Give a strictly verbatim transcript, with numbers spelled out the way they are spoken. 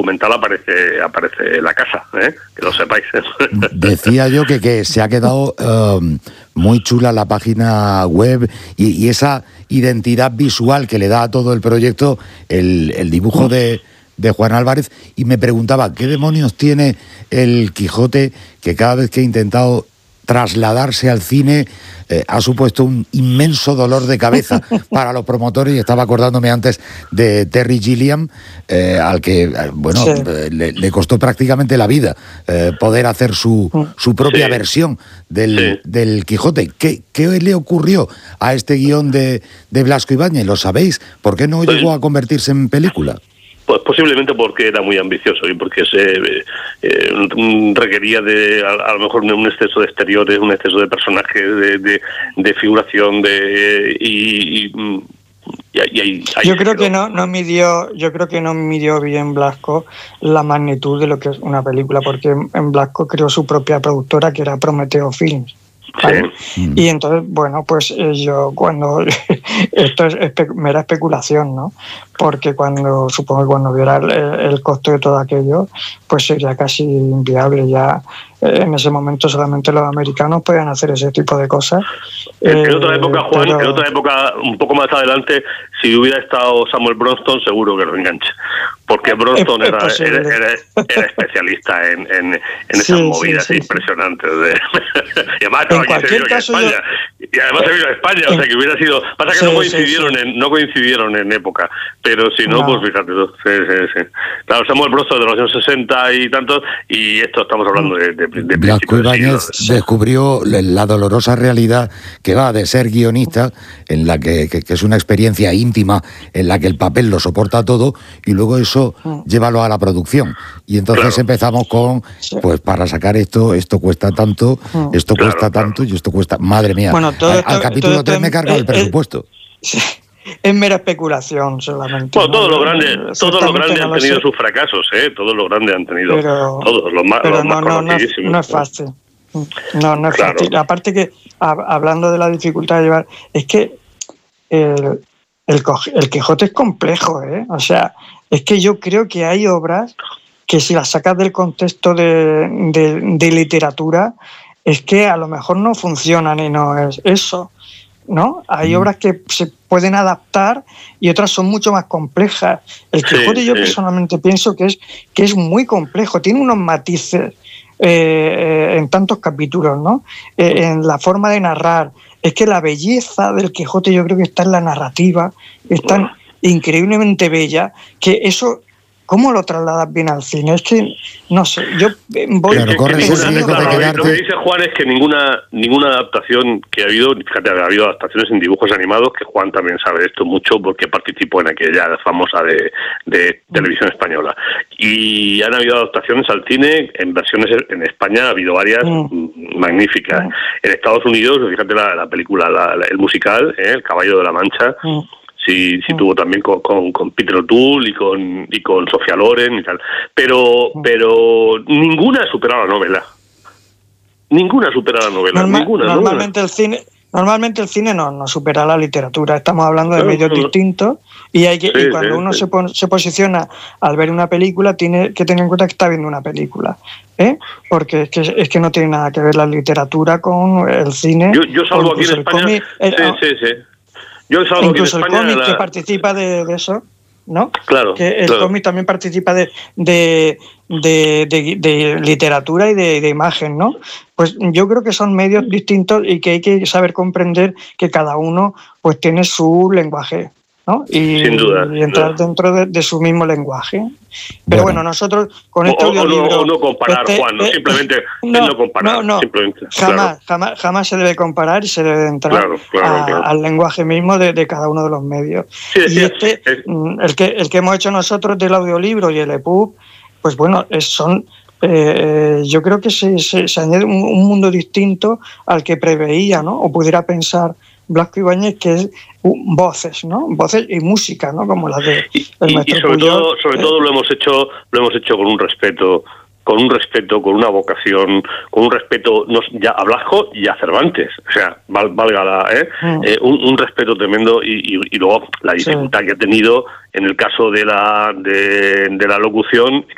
documental aparece aparece la casa, ¿eh? Que lo sepáis. Decía yo que, que se ha quedado um, muy chula la página web y, y esa identidad visual que le da a todo el proyecto el, el dibujo de, de Juan Álvarez, y me preguntaba qué demonios tiene el Quijote que cada vez que he intentado trasladarse al cine eh, ha supuesto un inmenso dolor de cabeza para los promotores, y estaba acordándome antes de Terry Gilliam, eh, al que, eh, bueno, sí. eh, le, le costó prácticamente la vida eh, poder hacer su, su propia sí. versión del, sí. del Quijote. ¿Qué, ¿Qué le ocurrió a este guión de, de Blasco Ibáñez? ¿Lo sabéis? ¿Por qué no llegó a convertirse en película? Pues posiblemente porque era muy ambicioso y porque se eh, requería de a, a lo mejor un exceso de exteriores, un exceso de personajes, de, de, de figuración, de y, y, y, y ahí, ahí yo creo quedó. que no no midió, yo creo que no midió bien Blasco la magnitud de lo que es una película, porque en Blasco creó su propia productora, que era Prometeo Films. ¿Vale? Sí. Y entonces, bueno, pues eh, yo cuando esto es espe- mera especulación, ¿no? Porque cuando supongo que cuando viera el, el costo de todo aquello, pues sería casi inviable. Ya eh, en ese momento solamente los americanos podían hacer ese tipo de cosas. En, eh, en otra época, Juan, pero... en otra época, un poco más adelante, si hubiera estado Samuel Bronston, seguro que lo engancha. Porque Bronston es, era, es era, era, era especialista en, en, en esas sí, movidas sí, sí, impresionantes. De... y además, en cualquier caso, en España. Yo... Y además se vino a España, en... o sea que hubiera sido... Pasa que sí, no coincidieron sí, sí. en no coincidieron en época, pero si no, no. pues fíjate tú. Sí, sí, sí. Claro, Samuel Bronston de los años sesenta y tantos, y esto estamos hablando de, de, de Blasco Ibáñez descubrió la dolorosa realidad que va de ser guionista, en la que, que, que es una experiencia íntima, en la que el papel lo soporta todo, y luego eso mm. llévalo a la producción. Y entonces claro. empezamos con, pues para sacar esto, esto cuesta tanto, mm. esto claro, cuesta claro. tanto, y esto cuesta... Madre mía, bueno, todo al, esto, al capítulo tres me he cargado eh, el presupuesto. Eh, es mera especulación solamente. Bueno, todos los grandes, todos los grandes han tenido sus fracasos, ¿eh? Todos los grandes han tenido, pero, todos los más, pero los más no, no, no, es, no es fácil. No, no es claro. fácil. Aparte que, a, hablando de la dificultad de llevar, es que el, el, el Quijote es complejo, ¿eh? O sea, es que yo creo que hay obras que si las sacas del contexto de, de, de literatura, es que a lo mejor no funcionan y no es eso, ¿no? Hay mm. obras que se pueden adaptar y otras son mucho más complejas. El Quijote sí, yo sí. personalmente pienso que es, que es muy complejo, tiene unos matices eh, en tantos capítulos, ¿no? Eh, en la forma de narrar. Es que la belleza del Quijote yo creo que está en la narrativa, es tan oh. increíblemente bella que eso... ¿Cómo lo trasladas bien al cine? Es que, no sé, yo voy... Claro, corres el riesgo de quedarte... Lo que dice Juan es que ninguna ninguna adaptación que ha habido, fíjate, ha habido adaptaciones en dibujos animados, que Juan también sabe esto mucho porque participó en aquella famosa de, de televisión española. Y han habido adaptaciones al cine, en versiones en España ha habido varias mm. magníficas. Mm. En Estados Unidos, fíjate la, la película, la, la, el musical, ¿eh? El Caballo de la Mancha... Mm. Sí, sí tuvo también con, con, con Peter O'Toole y con y con Sofía Loren y tal, pero pero ninguna ha superado la novela, ninguna ha superado la novela, Normal, ninguna. Normalmente ¿no? el cine, normalmente el cine no, no supera la literatura. Estamos hablando de medios no, no. distintos y hay que sí, y cuando sí, uno sí. Se, pon, se posiciona al ver una película tiene que tener en cuenta que está viendo una película, ¿eh? Porque es que es que no tiene nada que ver la literatura con el cine. Yo, yo salvo aquí en España. Cómic, el, sí, sí, sí. Yo incluso el cómic la... que participa de, de eso, ¿no? Claro. Que el claro. cómic también participa de, de, de, de, de literatura y de, de imagen, ¿no? Pues yo creo que son medios distintos y que hay que saber comprender que cada uno pues tiene su lenguaje, ¿no? Y, sin duda, y entrar sin duda. dentro de, de su mismo lenguaje. Pero bueno, bueno nosotros con este o, audiolibro... O no, o no comparar, este, Juan, no, eh, simplemente no, no comparar. No, no, simplemente, jamás, claro. jamás, jamás se debe comparar y se debe entrar claro, claro, a, claro. al lenguaje mismo de, de cada uno de los medios. Sí, y sí, este, es... el, que, el que hemos hecho nosotros del audiolibro y el E P U B, pues bueno, es, son... Eh, yo creo que se, se, se añade un, un mundo distinto al que preveía, ¿no? O pudiera pensar Blasco Ibáñez, que es uh, voces, ¿no? Voces y música, ¿no? Como las de el y, maestro y sobre Puyol, todo, sobre eh, todo lo hemos hecho, lo hemos hecho con un respeto, con un respeto, con una vocación, con un respeto no, ya a Blasco y a Cervantes, o sea, val, valga la, ¿eh? Mm. Eh, un, un respeto tremendo y, y, y luego la dificultad sí. que ha tenido en el caso de la de, de la locución,